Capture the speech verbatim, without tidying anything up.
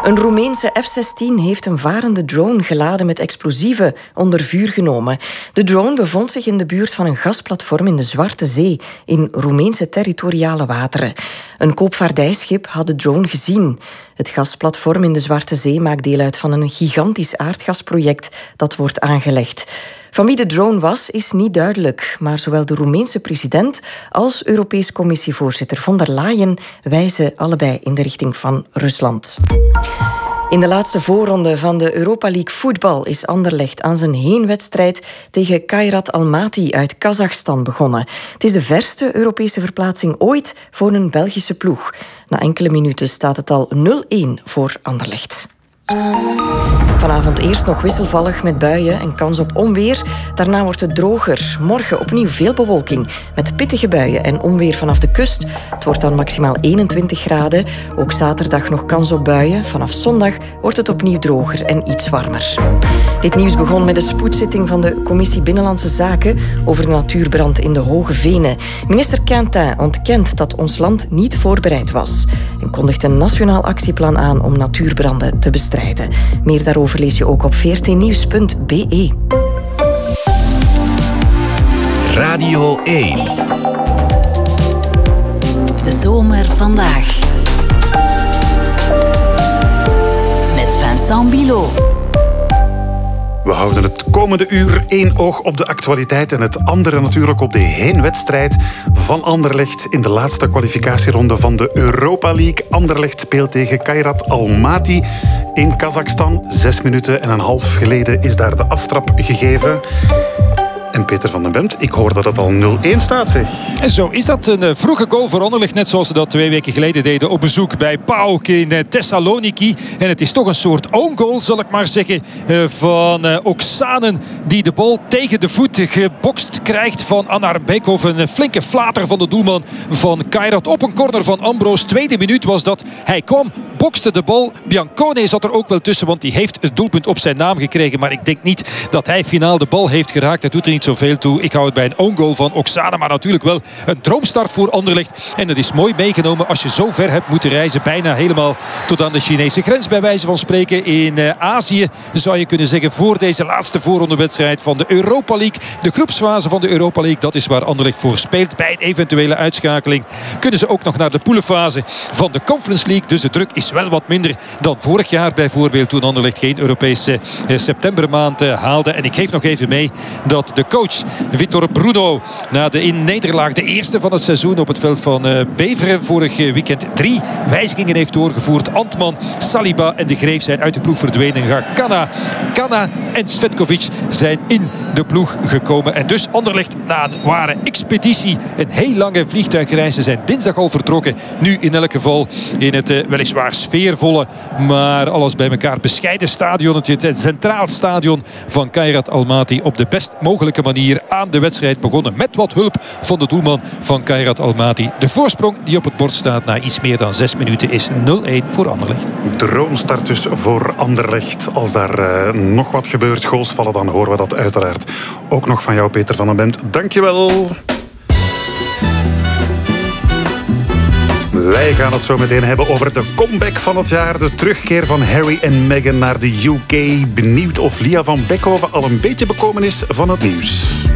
Een Roemeense F zestien heeft een varende drone geladen met explosieven onder vuur genomen. De drone bevond zich in de buurt van een gasplatform in de Zwarte Zee, in Roemeense territoriale wateren. Een koopvaardijschip had de drone gezien. Het gasplatform in de Zwarte Zee maakt deel uit van een gigantisch aardgasproject dat wordt aangelegd. Van wie de drone was, is niet duidelijk, maar zowel de Roemeense president als Europees Commissievoorzitter von der Leyen wijzen allebei in de richting van Rusland. In de laatste voorronde van de Europa League voetbal is Anderlecht aan zijn heenwedstrijd tegen Kairat Almaty uit Kazachstan begonnen. Het is de verste Europese verplaatsing ooit voor een Belgische ploeg. Na enkele minuten staat het al nul-een voor Anderlecht. Vanavond eerst nog wisselvallig met buien en kans op onweer. Daarna wordt het droger. Morgen opnieuw veel bewolking met pittige buien en onweer vanaf de kust. Het wordt dan maximaal eenentwintig graden. Ook zaterdag nog kans op buien. Vanaf zondag wordt het opnieuw droger en iets warmer. Dit nieuws begon met de spoedzitting van de Commissie Binnenlandse Zaken over de natuurbrand in de Hoge Venen. Minister Quintin ontkent dat ons land niet voorbereid was en kondigt een nationaal actieplan aan om natuurbranden te bestrijden. Meer daarover lees je ook op v r t nieuws punt b e. Radio één. De zomer vandaag. Met Vincent Bilot. We houden het komende uur één oog op de actualiteit en het andere natuurlijk op de heenwedstrijd van Anderlecht in de laatste kwalificatieronde van de Europa League. Anderlecht speelt tegen Kairat Almaty in Kazachstan. Zes minuten en een half geleden is daar de aftrap gegeven. En Peter van den Bemt, ik hoor dat het al nul-een staat, zeg. En zo is dat een vroege goal voor Anderlecht, net zoals ze dat twee weken geleden deden op bezoek bij PAOK in Thessaloniki. En het is toch een soort own goal, zal ik maar zeggen, van Oksanen, die de bal tegen de voet gebokst krijgt van Anar Bekov. Een flinke flater van de doelman van Kairat op een corner van Ambros. Tweede minuut was dat. Hij kwam, bokste de bal. Biancone zat er ook wel tussen, want die heeft het doelpunt op zijn naam gekregen. Maar ik denk niet dat hij finaal de bal heeft geraakt. Dat doet er niet zoveel toe. Ik hou het bij een own goal van Oksanen, maar natuurlijk wel een droomstart voor Anderlecht. En dat is mooi meegenomen als je zo ver hebt moeten reizen, bijna helemaal tot aan de Chinese grens, bij wijze van spreken. In uh, Azië zou je kunnen zeggen, voor deze laatste voorrondewedstrijd van de Europa League. De groepsfase van de Europa League, dat is waar Anderlecht voor speelt. Bij een eventuele uitschakeling kunnen ze ook nog naar de poelenfase van de Conference League. Dus de druk is wel wat minder dan vorig jaar bijvoorbeeld, toen Anderlecht geen Europese uh, septembermaand uh, haalde. En ik geef nog even mee dat de coach Vitor Bruno na de in nederlaag, de eerste van het seizoen op het veld van uh, Beveren vorig weekend, drie wijzigingen heeft doorgevoerd. Antman, Saliba en De Greef zijn uit de ploeg verdwenen. Gakana, Kana en Svetkovic zijn in de ploeg gekomen. En dus Anderlecht na een ware expeditie, een heel lange vliegtuigreis. Ze zijn dinsdag al vertrokken. Nu in elk geval in het uh, weliswaar sfeervolle, maar alles bij elkaar bescheiden stadion. Het, het centraal stadion van Kairat Almaty, op de best mogelijke manier aan de wedstrijd begonnen. Met wat hulp van de doelman van Kairat Almaty. De voorsprong die op het bord staat na iets meer dan zes minuten is nul-een voor Anderlecht. Droomstart dus voor Anderlecht. Als daar uh, nog wat gebeurt, goals vallen, dan horen we dat uiteraard ook nog van jou, Peter van den Bemt. Dankjewel. Wij gaan het zo meteen hebben over de comeback van het jaar. De terugkeer van Harry en Meghan naar de U K. Benieuwd of Lia van Beckhoven al een beetje bekomen is van het nieuws.